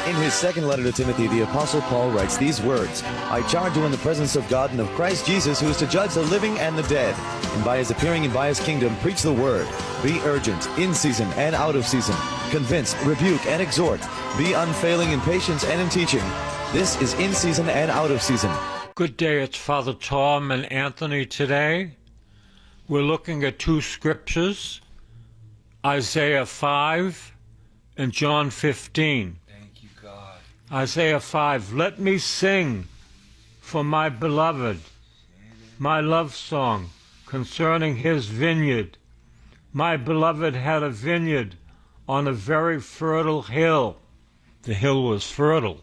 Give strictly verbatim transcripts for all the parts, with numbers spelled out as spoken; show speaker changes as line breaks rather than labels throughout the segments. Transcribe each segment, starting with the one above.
In his second letter to Timothy, the Apostle Paul writes these words, I charge you in the presence of God and of Christ Jesus, who is to judge the living and the dead, and by his appearing and by his kingdom, preach the word. Be urgent, in season and out of season. Convince, rebuke, and exhort. Be unfailing in patience and in teaching. This is in season and out of season.
Good day, it's Father Tom and Anthony today. We're looking at two scriptures, Isaiah five and John fifteen.
Thank you, God.
Isaiah five, let me sing for my beloved, my love song concerning his vineyard. My beloved had a vineyard on a very fertile hill. The hill was fertile.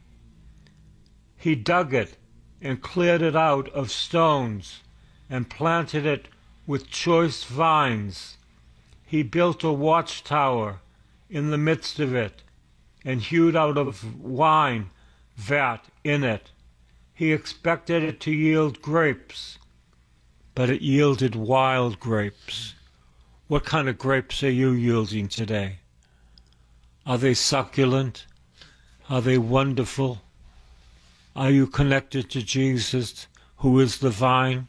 He dug it and cleared it out of stones and planted it with choice vines. He built a watchtower in the midst of it and hewed out a wine vat in it. He expected it to yield grapes, but it yielded wild grapes. What kind of grapes are you yielding today? Are they succulent? Are they wonderful? Are you connected to Jesus, who is the vine?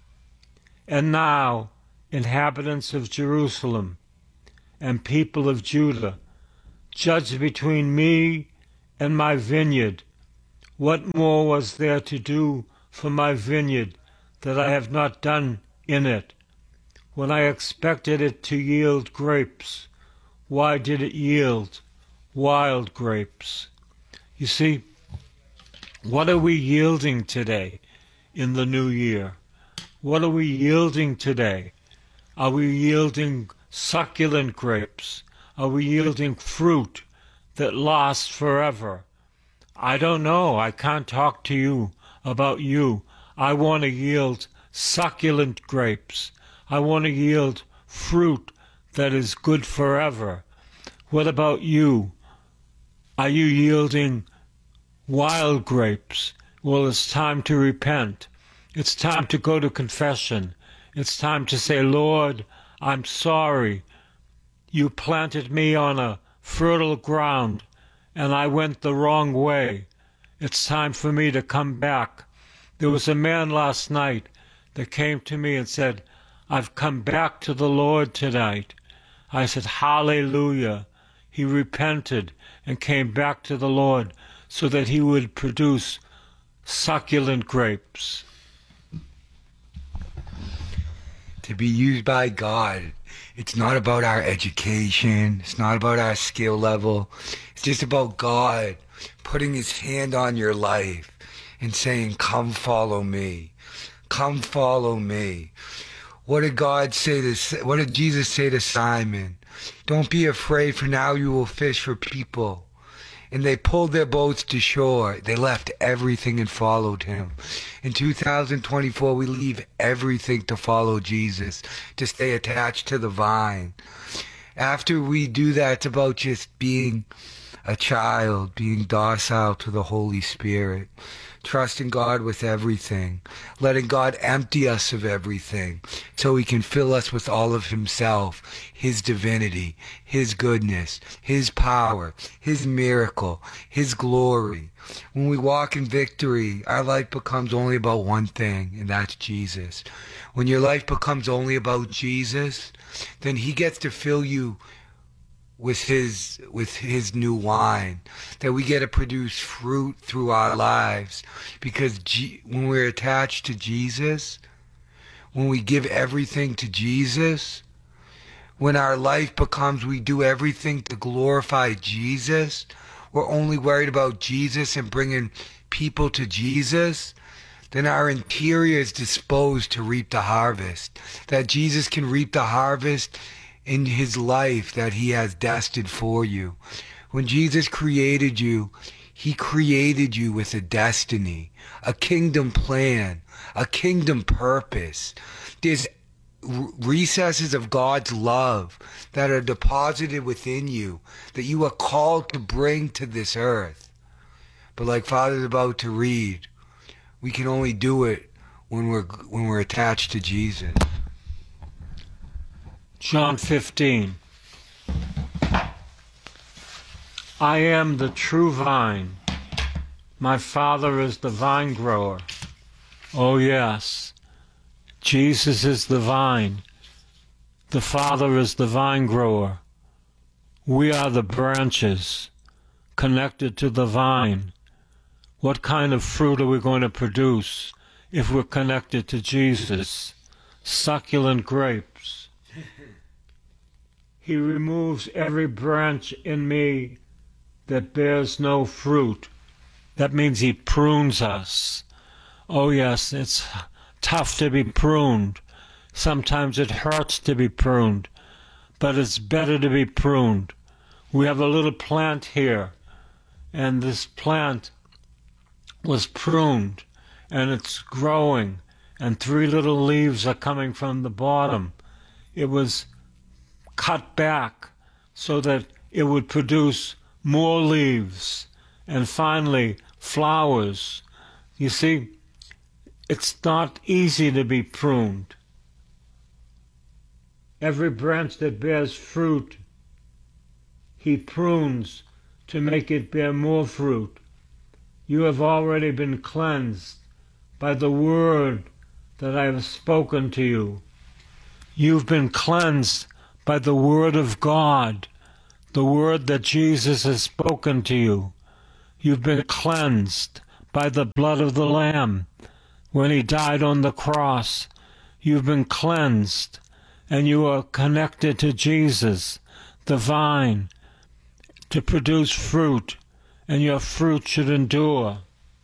And now, inhabitants of Jerusalem and people of Judah, judge between me and my vineyard. What more was there to do for my vineyard that I have not done in it? When I expected it to yield grapes, why did it yield wild grapes? You see, what are we yielding today in the new year? What are we yielding today? Are we yielding succulent grapes? Are we yielding fruit that lasts forever? I don't know. I can't talk to you about you. I want to yield succulent grapes. I want to yield fruit that is good forever. What about you? Are you yielding wild grapes? Well, it's time to repent. It's time to go to confession. It's time to say, Lord, I'm sorry. You planted me on a fertile ground, and I went the wrong way. It's time for me to come back. There was a man last night that came to me and said, I've come back to the Lord tonight. I said, hallelujah. He repented and came back to the Lord so that he would produce succulent grapes.
To be used by God, it's not about our education. It's not about our skill level. It's just about God putting his hand on your life and saying, come follow me. Come follow me. What did God say to, what did Jesus say to Simon? Don't be afraid, for now you will fish for people. And they pulled their boats to shore. They left everything and followed him. In two thousand twenty-four, we leave everything to follow Jesus, to stay attached to the vine. After we do that, it's about just being a child, being docile to the Holy Spirit, trusting God with everything, letting God empty us of everything so he can fill us with all of himself, his divinity, his goodness, his power, his miracle, his glory. When we walk in victory, our life becomes only about one thing, and that's Jesus. When your life becomes only about Jesus, then he gets to fill you with his with his new wine, that we get to produce fruit through our lives. Because G- when we're attached to Jesus, when we give everything to Jesus, when our life becomes we do everything to glorify Jesus, we're only worried about Jesus and bringing people to Jesus, then our interior is disposed to reap the harvest. That Jesus can reap the harvest in his life that he has destined for you. When Jesus created you, he created you with a destiny, a kingdom plan, a kingdom purpose. There's recesses of God's love that are deposited within you that you are called to bring to this earth. But like Father's about to read, we can only do it when we're when we're attached to Jesus.
John fifteen. I am the true vine. My Father is the vine grower. Oh yes, Jesus is the vine. The Father is the vine grower. We are the branches connected to the vine. What kind of fruit are we going to produce if we're connected to Jesus? Succulent grapes. He removes every branch in me that bears no fruit. That means he prunes us. Oh yes, it's tough to be pruned. Sometimes it hurts to be pruned, but it's better to be pruned. We have a little plant here, and this plant was pruned, and it's growing, and three little leaves are coming from the bottom. It was cut back so that it would produce more leaves, and finally flowers. You see, it's not easy to be pruned. Every branch that bears fruit, he prunes to make it bear more fruit. You have already been cleansed by the word that I have spoken to you. You've been cleansed by the word of God, the word that Jesus has spoken to you. You've been cleansed by the blood of the Lamb when he died on the cross. You've been cleansed, and you are connected to Jesus, the vine, to produce fruit, and your fruit should endure.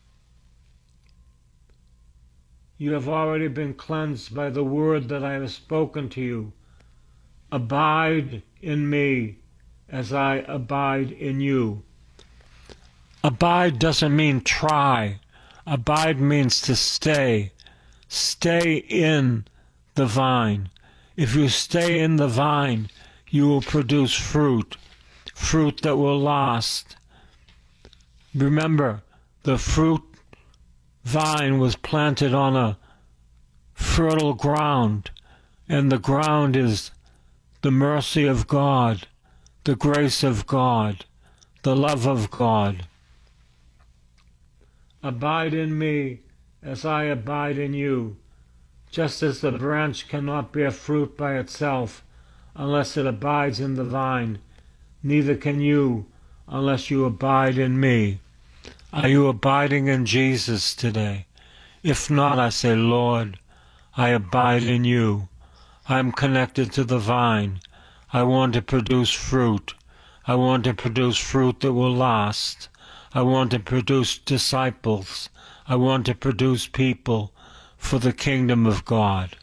You have already been cleansed by the word that I have spoken to you. Abide in me as I abide in you. Abide doesn't mean try. Abide means to stay. Stay in the vine. If you stay in the vine, you will produce fruit, fruit that will last. Remember, the fruit vine was planted on a fertile ground, and the ground is the mercy of God, the grace of God, the love of God. Abide in me as I abide in you. Just as the branch cannot bear fruit by itself unless it abides in the vine, neither can you unless you abide in me. Are you abiding in Jesus today? If not, I say, Lord, I abide in you. I am connected to the vine. I want to produce fruit. I want to produce fruit that will last. I want to produce disciples. I want to produce people for the kingdom of God.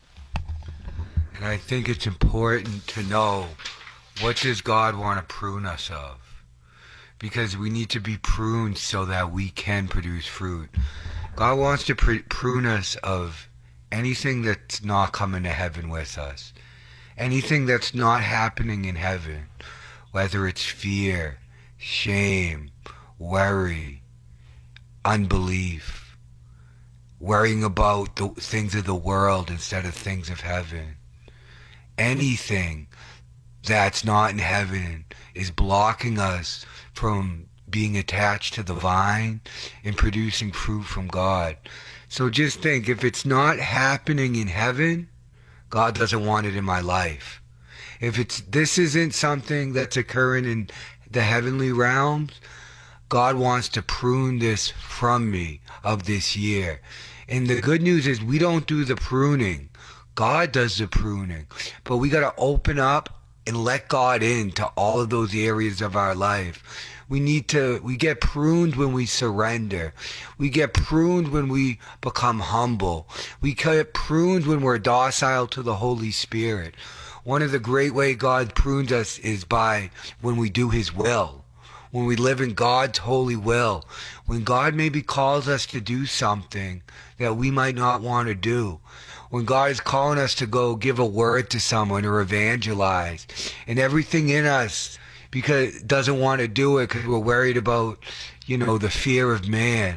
And I think it's important to know, what does God want to prune us of? Because we need to be pruned so that we can produce fruit. God wants to pr- prune us of anything that's not coming to heaven with us. Anything that's not happening in heaven. Whether it's fear, shame, worry, unbelief, worrying about the things of the world instead of things of heaven. Anything that's not in heaven is blocking us from being attached to the vine and producing fruit from God. So just think, if it's not happening in heaven, God doesn't want it in my life. If it's this isn't something that's occurring in the heavenly realms, God wants to prune this from me of this year. And the good news is we don't do the pruning. God does the pruning. But we got to open up and let God into all of those areas of our life. We need to, we get pruned when we surrender. We get pruned when we become humble. We get pruned when we're docile to the Holy Spirit. One of the great ways God prunes us is by when we do His will. When we live in God's holy will. When God maybe calls us to do something that we might not want to do. When God is calling us to go give a word to someone or evangelize. And everything in us because doesn't want to do it because we're worried about, you know, the fear of man.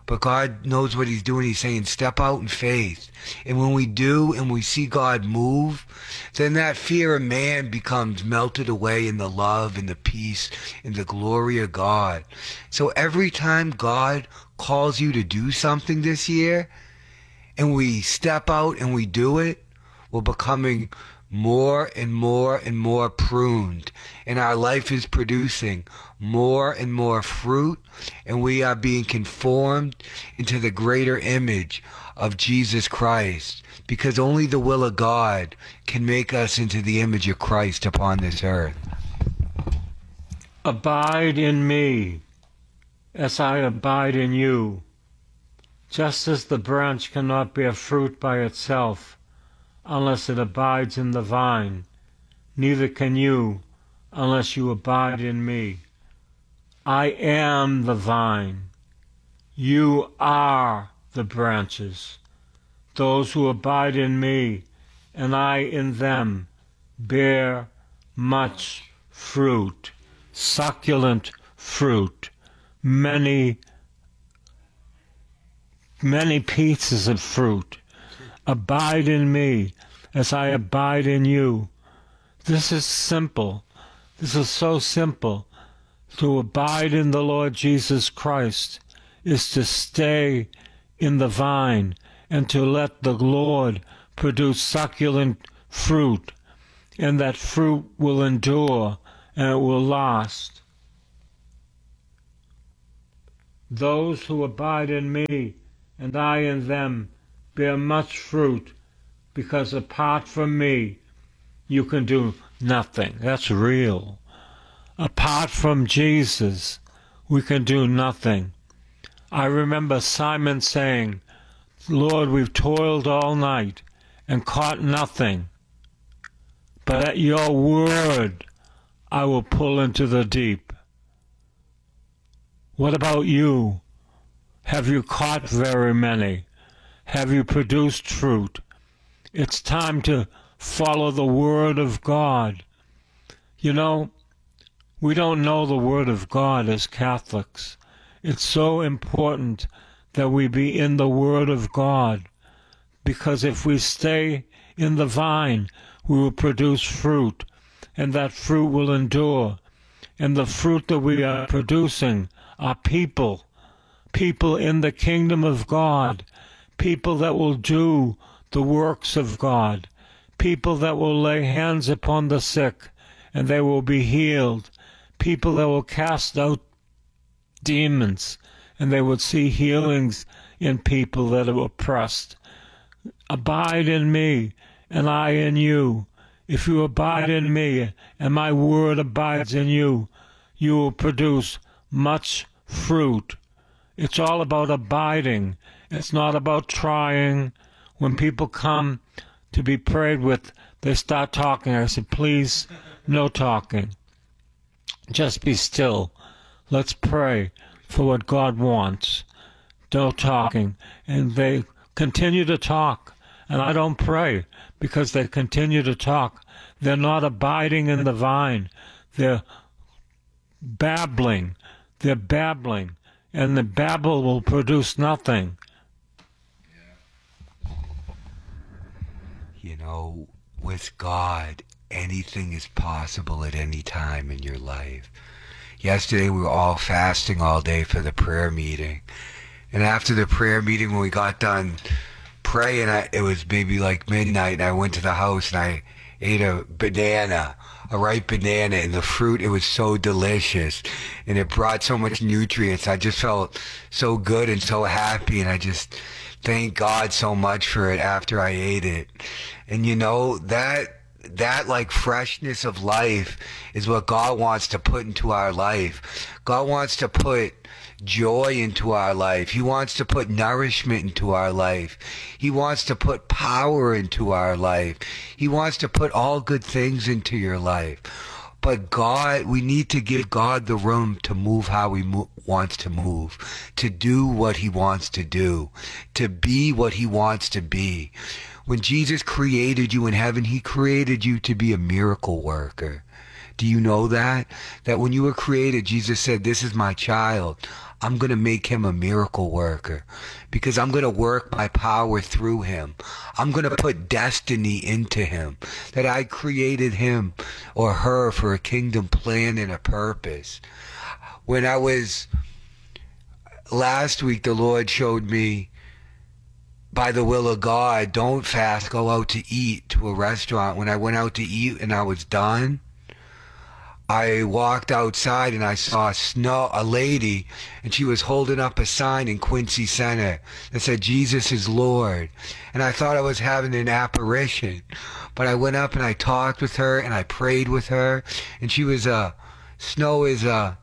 But God knows what he's doing. He's saying, step out in faith. And when we do and we see God move, then that fear of man becomes melted away in the love and the peace and the glory of God. So every time God calls you to do something this year, and we step out and we do it, we're becoming more and more and more pruned, and our life is producing more and more fruit, and we are being conformed into the greater image of Jesus Christ, because only the will of God can make us into the image of Christ upon this earth.
Abide in me as I abide in you. Just as the branch cannot bear fruit by itself unless it abides in the vine, neither can you unless you abide in me. I am the vine. You are the branches. Those who abide in me, and I in them, bear much fruit, succulent fruit, many, many pieces of fruit. Abide in me as I abide in you. This is simple. This is so simple. To abide in the Lord Jesus Christ is to stay in the vine and to let the Lord produce succulent fruit, and that fruit will endure and it will last. Those who abide in me and I in them bear much fruit, because apart from me you can do nothing. That's real. Apart from Jesus, we can do nothing. I remember Simon saying, Lord, we've toiled all night and caught nothing, but at your word I will pull into the deep. What about you? Have you caught very many? Have you produced fruit? It's time to follow the Word of God. You know, we don't know the Word of God as Catholics. It's so important that we be in the Word of God, because if we stay in the vine, we will produce fruit, and that fruit will endure. And the fruit that we are producing are people, people in the kingdom of God, people that will do the works of God, people that will lay hands upon the sick and they will be healed, people that will cast out demons and they will see healings in people that are oppressed. Abide in me and I in you. If you abide in me and my word abides in you, you will produce much fruit. It's all about abiding. It's not about trying. When people come to be prayed with, they start talking. I said, please, no talking. Just be still. Let's pray for what God wants. No talking. And they continue to talk. And I don't pray because they continue to talk. They're not abiding in the vine. They're babbling. They're babbling. And the babble will produce nothing.
You know, with God, anything is possible at any time in your life. Yesterday we were all fasting all day for the prayer meeting. And after the prayer meeting, when we got done praying, I, it was maybe like midnight, and I went to the house and I ate a banana, a ripe banana, and the fruit, it was so delicious. And it brought so much nutrients. I just felt so good and so happy, and I just thank God so much for it after I ate it. And you know, that that like freshness of life is what God wants to put into our life. God wants to put joy into our life. He wants to put nourishment into our life. He wants to put power into our life. He wants to put all good things into your life. But God, we need to give God the room to move how he mo- wants to move, to do what he wants to do, to be what he wants to be. When Jesus created you in heaven, he created you to be a miracle worker. Do you know that? That when you were created, Jesus said, this is my child. I'm going to make him a miracle worker because I'm going to work my power through him. I'm going to put destiny into him, that I created him or her for a kingdom plan and a purpose. When I was, last week, the Lord showed me, by the will of God, don't fast, go out to eat to a restaurant. When I went out to eat and I was done, I walked outside and I saw a, snow, a lady, and she was holding up a sign in Quincy Center that said, Jesus is Lord. And I thought I was having an apparition. But I went up and I talked with her and I prayed with her. And she was a, Snow is a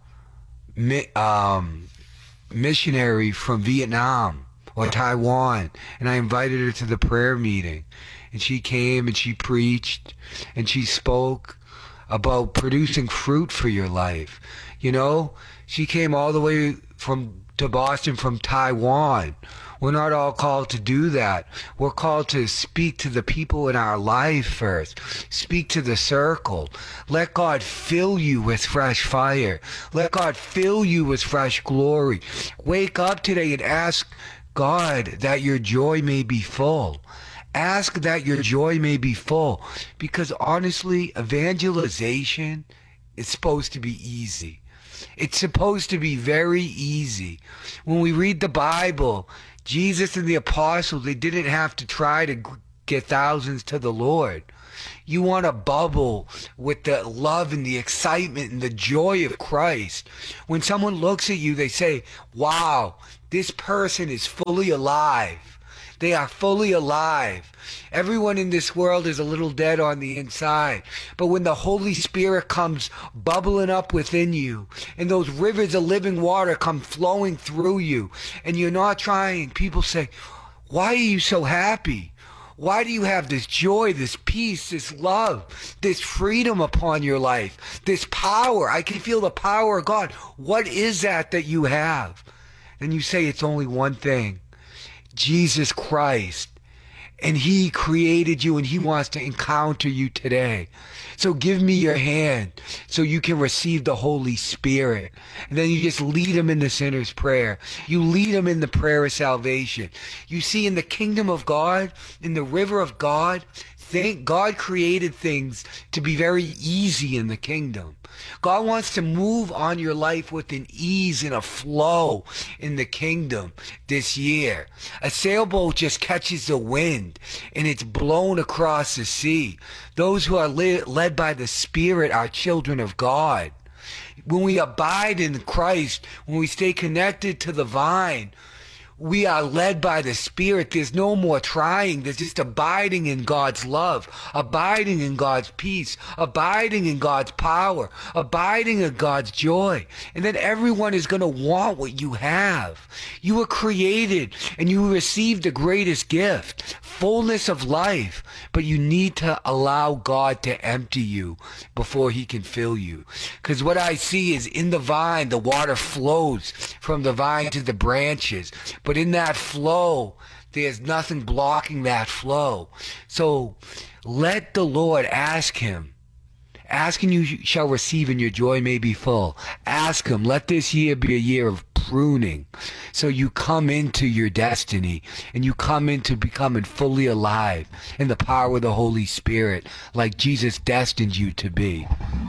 um, missionary from Vietnam or Taiwan. And I invited her to the prayer meeting. And she came and she preached and she spoke about producing fruit for your life. You know, she came all the way from to Boston from Taiwan. We're not all called to do that. We're called to speak to the people in our life first. Speak to the circle. Let God fill you with fresh fire. Let God fill you with fresh glory. Wake up today and ask God that your joy may be full. Ask that your joy may be full, because honestly, evangelization is supposed to be easy. It's supposed to be very easy. When we read the Bible, Jesus and the apostles, they didn't have to try to get thousands to the Lord. You want to bubble with the love and the excitement and the joy of Christ. When someone looks at you, they say, wow, this person is fully alive. They are fully alive. Everyone in this world is a little dead on the inside. But when the Holy Spirit comes bubbling up within you, and those rivers of living water come flowing through you, and you're not trying, people say, why are you so happy? Why do you have this joy, this peace, this love, this freedom upon your life, this power? I can feel the power of God. What is that that you have? And you say it's only one thing. Jesus Christ, and he created you and he wants to encounter you today. So give me your hand so you can receive the Holy Spirit. And then you just lead him in the sinner's prayer. You lead him in the prayer of salvation. You see, in the kingdom of God, in the river of God, think God created things to be very easy in the kingdom. God wants to move on your life with an ease and a flow in the kingdom this year. A sailboat just catches the wind and it's blown across the sea. Those who are led by the Spirit are children of God. When we abide in Christ, when we stay connected to the vine, we are led by the Spirit. There's no more trying. There's just abiding in God's love, abiding in God's peace, abiding in God's power, abiding in God's joy. And then everyone is going to want what you have. You were created and you received the greatest gift, fullness of life. But you need to allow God to empty you before he can fill you. Because what I see is in the vine, the water flows from the vine to the branches. But in that flow, there's nothing blocking that flow. So let the Lord, ask him. Ask and you shall receive and your joy may be full. Ask him, let this year be a year of pruning. So you come into your destiny and you come into becoming fully alive in the power of the Holy Spirit like Jesus destined you to be.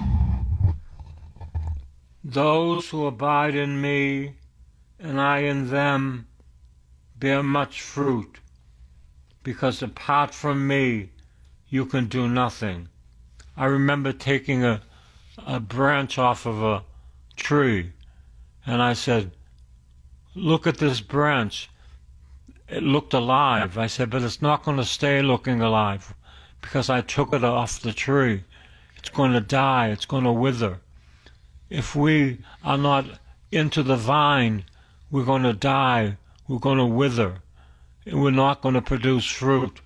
Those who abide in me and I in them bear much fruit, because apart from me you can do nothing. I remember taking a, a branch off of a tree, and I said, look at this branch. It looked alive. I said, but it's not going to stay looking alive, because I took it off the tree. It's going to die. It's going to wither. If we are not into the vine, we're going to die. We're going to wither, and we're not going to produce fruit.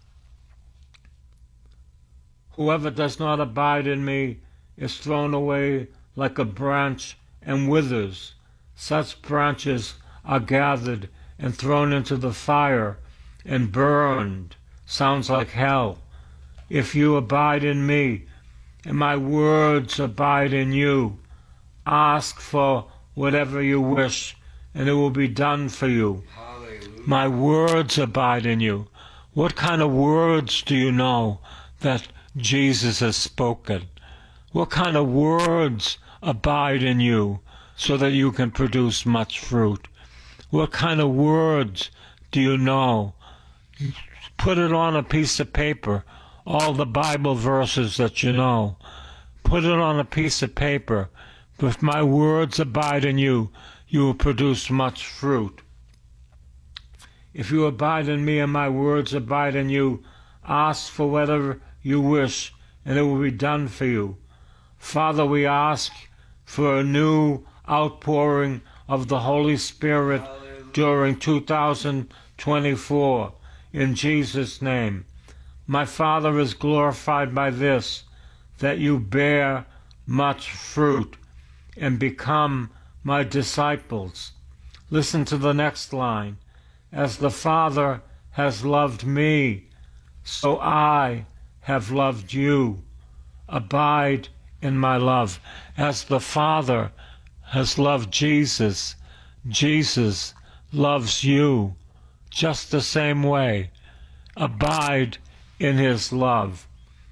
Whoever does not abide in me is thrown away like a branch and withers. Such branches are gathered and thrown into the fire and burned. Sounds like hell. If you abide in me, and my words abide in you, ask for whatever you wish, and it will be done for you.
Hallelujah.
My words abide in you. What kind of words do you know that Jesus has spoken? What kind of words abide in you so that you can produce much fruit? What kind of words do you know? Put it on a piece of paper, all the Bible verses that you know. Put it on a piece of paper. If my words abide in you, you will produce much fruit. If you abide in me and my words abide in you, ask for whatever you wish, and it will be done for you. Father, we ask for a new outpouring of the Holy Spirit during two thousand twenty-four, in Jesus' name. My Father is glorified by this, that you bear much fruit and become my disciples. Listen to the next line. As the Father has loved me, so I have loved you. Abide in my love. As the Father has loved Jesus, Jesus loves you just the same way. Abide in his love.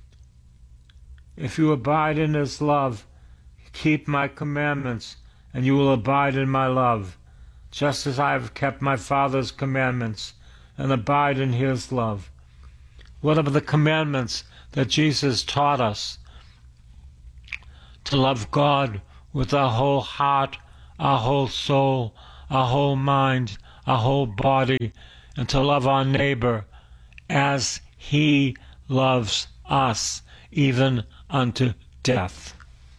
If you abide in his love, keep my commandments, and you will abide in my love, just as I have kept my Father's commandments and abide in his love. What are the commandments that Jesus taught us? To love God with our whole heart, our whole soul, our whole mind, our whole body, and to love our neighbor as he loves us, even unto death.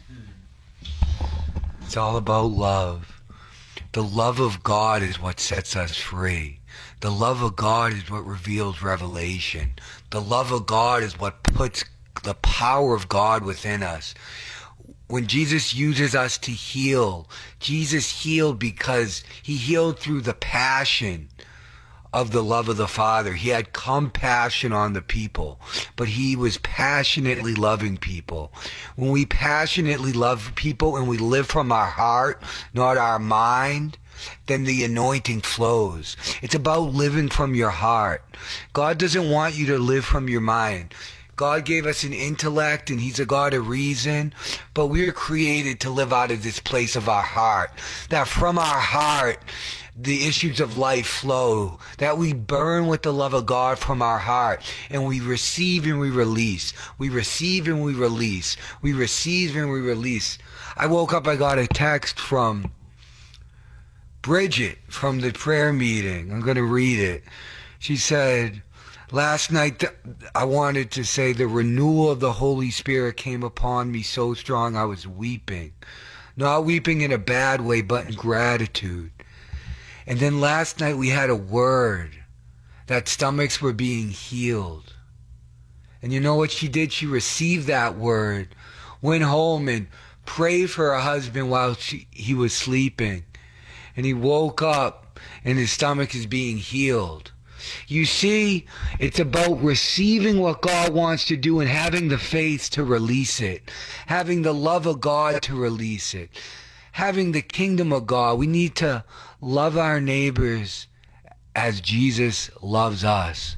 It's all about love. The love of God is what sets us free. The love of God is what reveals revelation. The love of God is what puts the power of God within us. When Jesus uses us to heal, Jesus healed because he healed through the passion of the love of the Father. He had compassion on the people, but he was passionately loving people. When we passionately love people and we live from our heart, not our mind, then the anointing flows. It's about living from your heart. God doesn't want you to live from your mind. God gave us an intellect and he's a God of reason, but we are created to live out of this place of our heart. That from our heart, the issues of life flow, that we burn with the love of God from our heart, and we receive and we release. We receive and we release. We receive and we release. I woke up, I got a text from Bridget from the prayer meeting. I'm going to read it. She said, last night I wanted to say the renewal of the Holy Spirit came upon me so strong I was weeping. Not weeping in a bad way, but in gratitude. And then last night we had a word that stomachs were being healed. And you know what she did? She received that word, went home and prayed for her husband while she, he was sleeping. And he woke up and his stomach is being healed. You see, it's about receiving what God wants to do and having the faith to release it. Having the love of God to release it. Having the kingdom of God. We need to love our neighbors as Jesus loves us.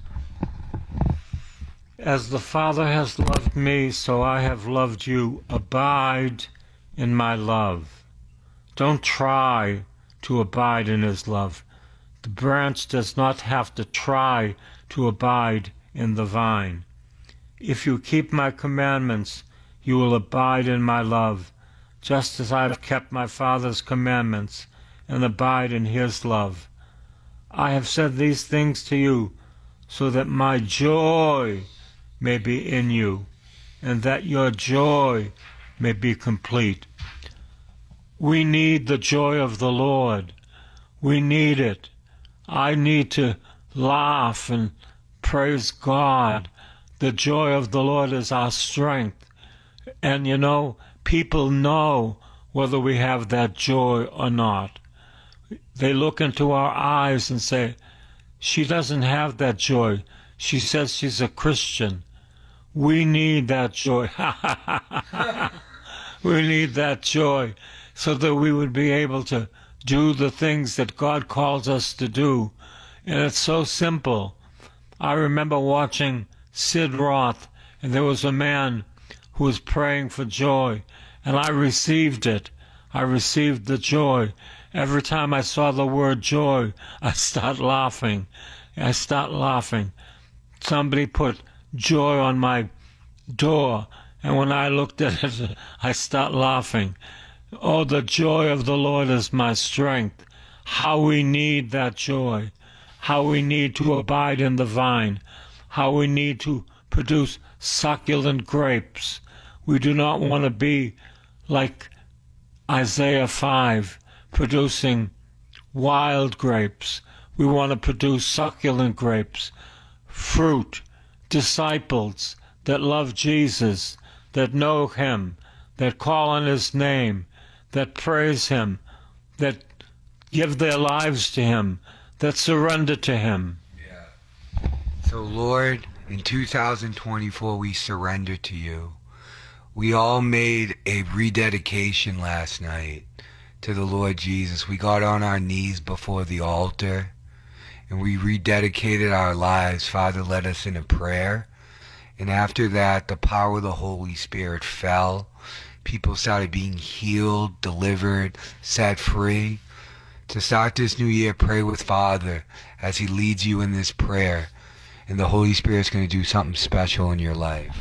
As the Father has loved me, so I have loved you. Abide in my love. Don't try to abide in his love. The branch does not have to try to abide in the vine. If you keep my commandments, you will abide in my love, just as I have kept my Father's commandments and abide in his love. I have said these things to you so that my joy may be in you and that your joy may be complete. We need the joy of the Lord. We need it. I need to laugh and praise God. The joy of the Lord is our strength. And you know, people know whether we have that joy or not. They look into our eyes and say, she doesn't have that joy. She says she's a Christian. We need that joy. We need that joy so that we would be able to do the things that God calls us to do. And it's so simple. I remember watching Sid Roth, and there was a man who was praying for joy, and I received it. I received the joy. Every time I saw the word joy, I start laughing. I start laughing. Somebody put joy on my door, and when I looked at it, I start laughing. Oh, the joy of the Lord is my strength. How we need that joy. How we need to abide in the vine. How we need to produce succulent grapes. We do not want to be like Isaiah five, producing wild grapes. We want to produce succulent grapes, fruit, disciples that love Jesus, that know him, that call on his name, that praise him, that give their lives to him, that surrender to him.
Yeah. So, Lord, in two thousand twenty-four, we surrender to you. We all made a rededication last night to the Lord Jesus. We got on our knees before the altar, and we rededicated our lives. Father led us in a prayer, and after that, the power of the Holy Spirit fell. People started being healed, delivered, set free. To start this new year, pray with Father as he leads you in this prayer, and the Holy Spirit's going to do something special in your life.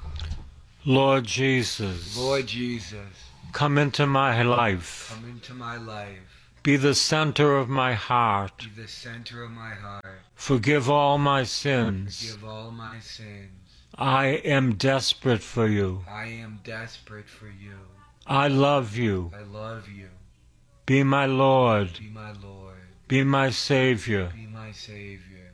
Lord Jesus,
Lord Jesus,
come into my life.
come into my life.
Be the center of my heart.
Be the center of my heart.
Forgive all my sins.
Forgive all my sins.
I am desperate for you.
I am desperate for you.
I love you.
I love you.
Be my Lord.
Be my Lord.
Be my Savior.
Be my Savior.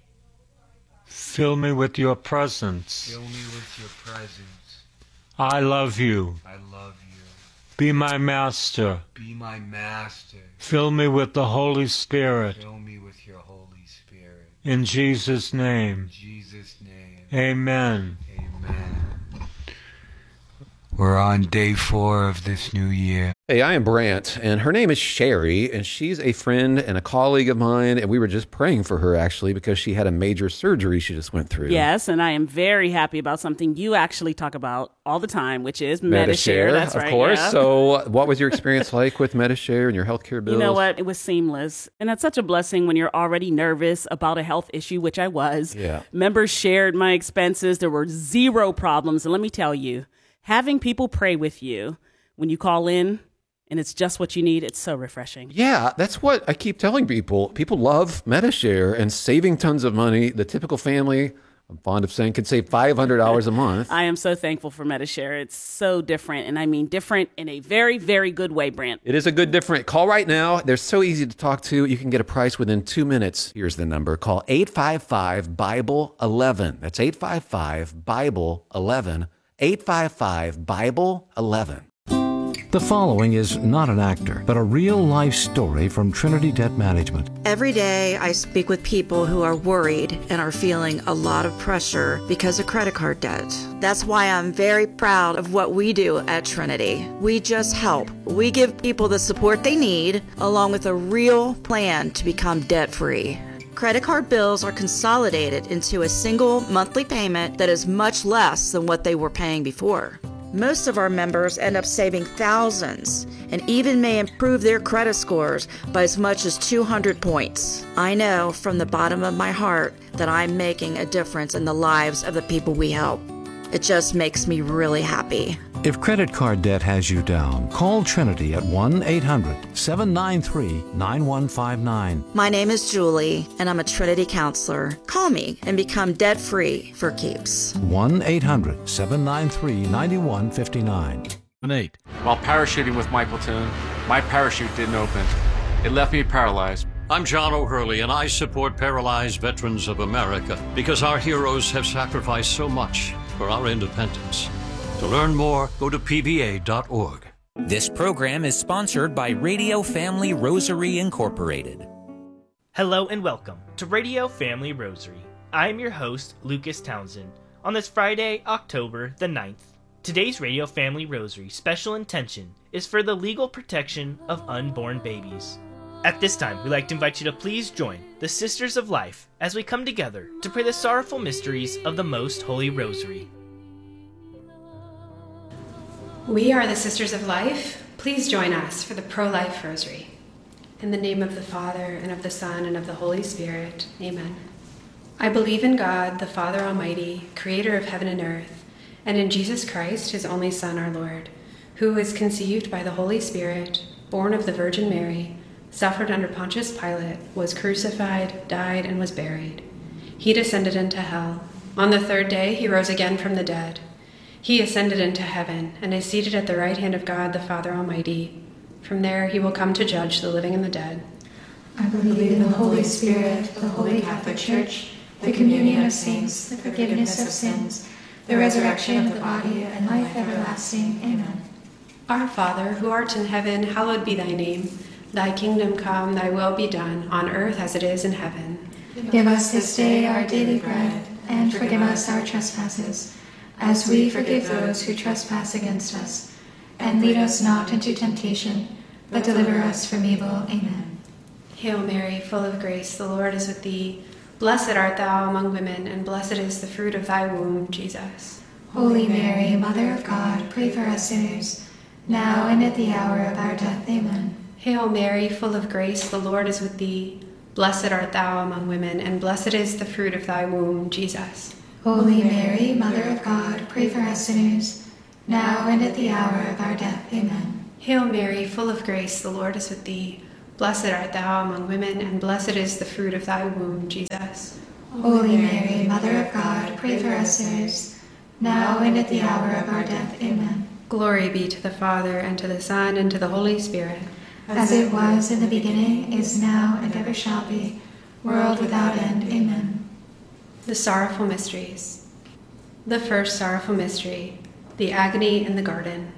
Fill me with your presence.
Fill me with your presence.
I love you.
I love you.
Be my Master.
Be my Master.
Fill me with the Holy Spirit.
Fill me with your Holy Spirit.
In Jesus' name.
In Jesus' name.
Amen.
Amen. We're on day four of this new year.
Hey, I am Brant, and her name is Sherry, and she's a friend and a colleague of mine, and we were just praying for her, actually, because she had a major surgery she just went through.
Yes, and I am very happy about something you actually talk about all the time, which is Metashare.
Metashare,
That's
of
right,
course.
yeah.
So what was your experience like with Metashare and your healthcare bills?
You know what? It was seamless. And that's such a blessing when you're already nervous about a health issue, which I was.
Yeah.
Members shared my expenses. There were zero problems. And let me tell you, having people pray with you when you call in and it's just what you need, it's so refreshing.
Yeah, that's what I keep telling people. People love Metashare and saving tons of money. The typical family, I'm fond of saying, can save five hundred dollars a month.
I am so thankful for Metashare. It's so different, and I mean different in a very, very good way, Brant.
It is a good different. Call right now. They're so easy to talk to. You can get a price within two minutes. Here's the number. Call eight five five, Bible eleven. That's eight five five, Bible eleven. eight five five, Bible eleven.
The following is not an actor, but a real-life story from Trinity Debt Management.
Every day I speak with people who are worried and are feeling a lot of pressure because of credit card debt. That's why I'm very proud of what we do at Trinity. We just help. We give people the support they need, along with a real plan to become debt-free. Credit card bills are consolidated into a single monthly payment that is much less than what they were paying before. Most of our members end up saving thousands and even may improve their credit scores by as much as two hundred points. I know from the bottom of my heart that I'm making a difference in the lives of the people we help. It just makes me really happy.
If credit card debt has you down, call Trinity at one eight hundred, seven nine three, nine one five nine.
My name is Julie, and I'm a Trinity counselor. Call me and become debt-free for keeps.
one eight hundred, seven nine three, nine one five nine.
Eight.
While parachuting with Michael Toon, my parachute didn't open. It left me paralyzed.
I'm John O'Hurley, and I support Paralyzed Veterans of America because our heroes have sacrificed so much for our independence. To learn more, go to P V A dot org.
This program is sponsored by Radio Family Rosary Incorporated.
Hello and welcome to Radio Family Rosary. I am your host, Lucas Townsend, on this Friday, October the ninth. Today's Radio Family Rosary special intention is for the legal protection of unborn babies. At this time, we'd like to invite you to please join the Sisters of Life as we come together to pray the sorrowful mysteries of the Most Holy Rosary.
We are the Sisters of Life. Please join us for the Pro-Life Rosary. In the name of the Father, and of the Son, and of the Holy Spirit. Amen. I believe in God, the Father Almighty, creator of heaven and earth, and in Jesus Christ, his only Son, our Lord, who was conceived by the Holy Spirit, born of the Virgin Mary, suffered under Pontius Pilate, was crucified, died, and was buried. He descended into hell. On the third day he rose again from the dead. He ascended into heaven, and is seated at the right hand of God the Father Almighty. From there he will come to judge the living and the dead.
I believe in the Holy Spirit, the Holy Catholic Church, the communion of saints, the forgiveness of sins, the resurrection of the body, and life everlasting. Amen.
Our Father, who art in heaven, hallowed be thy name. Thy kingdom come, thy will be done, on earth as it is in heaven.
Give us this day our daily bread, and forgive us our trespasses, as we forgive those who trespass against us. And lead us not into temptation, but deliver us from evil. Amen.
Hail Mary, full of grace, the Lord is with thee. Blessed art thou among women, and blessed is the fruit of thy womb, Jesus.
Holy Mary, Mother of God, pray for us sinners, now and at the hour of our death. Amen.
Hail Mary, full of grace, the Lord is with thee. Blessed art thou among women, and blessed is the fruit of thy womb, Jesus.
Holy Mary, Mother of God, pray for us sinners, now and at the hour of our death. Amen.
Hail Mary, full of grace, the Lord is with thee. Blessed art thou among women, and blessed is the fruit of thy womb, Jesus.
Holy Mary, Mother of God, pray for us sinners, now and at the hour of our death. Amen.
Glory be to the Father, and to the Son, and to the Holy Spirit.
As it was in the beginning, is now, and ever shall be, world without end. Amen.
The Sorrowful Mysteries. The first sorrowful mystery, the agony in the garden.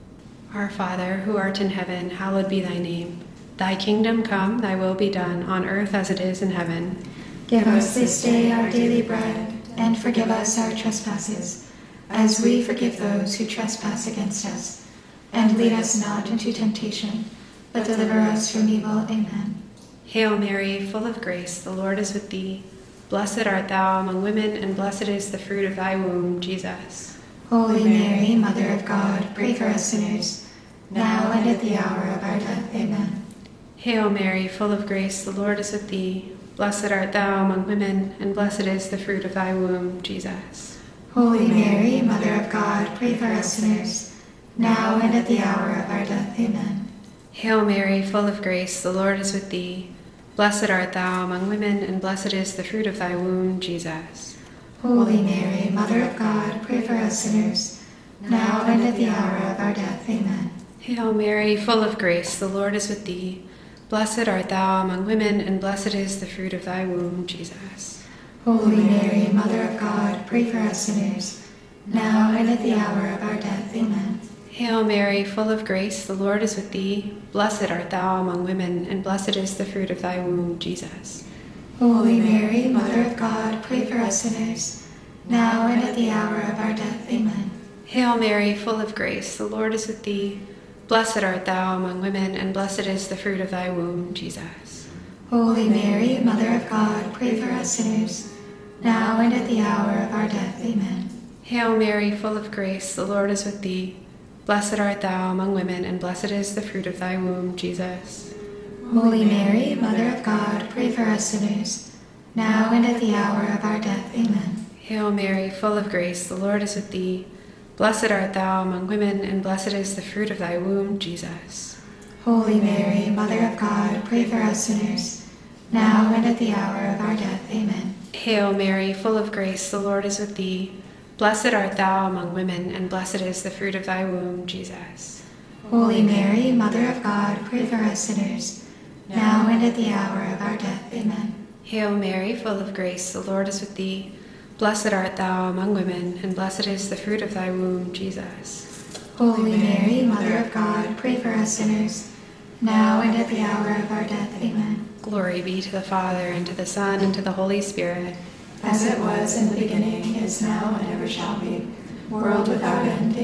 Our Father, who art in heaven, hallowed be thy name. Thy kingdom come, thy will be done, on earth as it is in heaven.
Give us this day our daily bread, and forgive us our trespasses, as we forgive those who trespass against us. And lead us not into temptation, but deliver us from evil. Amen.
Hail Mary, full of grace, the Lord is with thee. Blessed art thou among women, and blessed is the fruit of thy womb, Jesus.
Holy Mary, Mother of God, pray for us sinners, now and at the hour of our death. Amen.
Hail Mary, full of grace, the Lord is with thee. Blessed art thou among women, and blessed is the fruit of thy womb, Jesus.
Holy Mary, Mother of God, pray for us sinners, now and at the hour of our death. Amen.
Hail Mary, full of grace, the Lord is with thee. Blessed art thou among women, and blessed is the fruit of thy womb, Jesus.
Holy Mary, Mother of God, pray for us sinners, now and at the hour of our death. Amen.
Hail Mary, full of grace, the Lord is with thee. Blessed art thou among women, and blessed is the fruit of thy womb, Jesus.
Holy Mary, Mother of God, pray for us sinners, now and at the hour of our death. Amen.
Hail Mary, full of grace, the Lord is with thee. Blessed art thou among women, and blessed is the fruit of thy womb, Jesus.
Holy Mary, Mother of God, pray for us sinners, now and at the hour of our death. Amen.
Hail Mary, full of grace, the Lord is with thee. Blessed art thou among women, and blessed is the fruit of thy womb, Jesus.
Holy Mary, Mother of God, pray for us sinners, now and at the hour of our death. Amen.
Hail Mary, full of grace, the Lord is with thee. Blessed art thou among women, and blessed is the fruit of thy womb, Jesus.
Holy Mary, Mother of God, pray for us sinners, now and at the hour of our death. Amen.
Hail Mary, full of grace, the Lord is with thee. Blessed art thou among women, and blessed is the fruit of thy womb, Jesus.
Holy Mary, Mother of God, pray for us sinners, now and at the hour of our death. Amen.
Hail Mary, full of grace, the Lord is with thee. Blessed art thou among women, and blessed is the fruit of thy womb, Jesus.
Holy Mary, Mother of God, pray for us sinners, now and at the hour of our death. Amen.
Hail Mary, full of grace, the Lord is with thee. Blessed art thou among women, and blessed is the fruit of thy womb, Jesus.
Holy Mary, Mother of God, pray for us sinners, now and at the hour of our death. Amen.
Glory be to the Father, and to the Son, and to the Holy Spirit.
As it was in the beginning, is now, and ever shall be, world without end. Amen.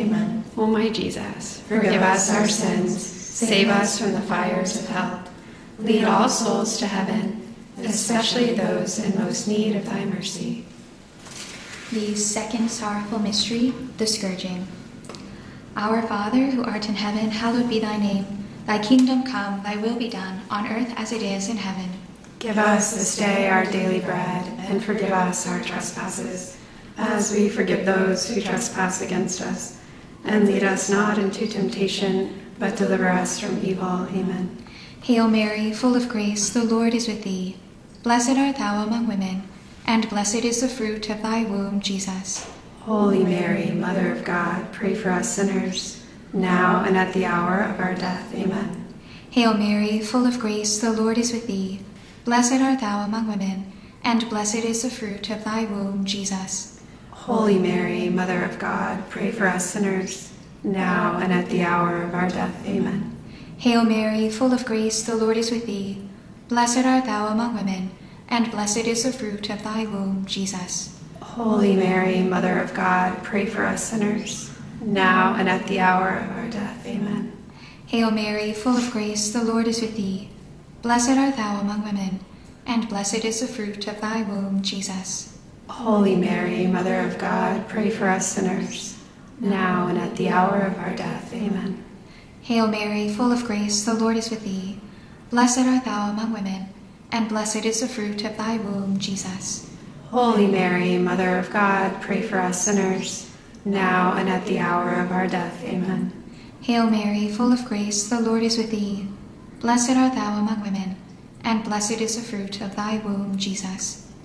O my Jesus, forgive us our sins, save us from the fires of hell. Lead all souls to heaven, especially those in most need of thy mercy.
The second sorrowful mystery, the scourging. Our Father, who art in heaven, hallowed be thy name. Thy kingdom come, thy will be done, on earth as it is in heaven.
Give us this day our daily bread, and forgive us our trespasses, as we forgive those who trespass against us. And lead us not into temptation, but deliver us from evil. Amen.
Hail Mary, full of grace, the Lord is with thee. Blessed art thou among women, and blessed is the fruit of thy womb, Jesus.
Holy Mary, Mother of God, pray for us sinners, now and at the hour of our death. Amen.
Hail Mary, full of grace, the Lord is with thee. Blessed art thou among women, and blessed is the fruit of thy womb, Jesus.
Holy Mary, Mother of God, pray for us sinners, now and at the hour of our death. Amen.
Hail Mary, full of grace, the Lord is with thee. Blessed art thou among women, and blessed is the fruit of thy womb, Jesus.
Holy Mary, Mother of God, pray for us sinners, now and at the hour of our death. Amen.
Hail Mary, full of grace, the Lord is with thee. Blessed art thou among women, and blessed is the fruit of thy womb, Jesus.
Holy Mary, Mother of God, pray for us sinners, now and at the hour of our death. Amen.
Hail Mary, full of grace, the Lord is with thee. Blessed art thou among women, and blessed is the fruit of thy womb, Jesus.
Holy Mary, Mother of God, pray for us sinners, now and at the hour of our death. Amen.
Hail Mary, full of grace, the Lord is with thee. Blessed art thou among women, and blessed is the fruit of thy womb, Jesus.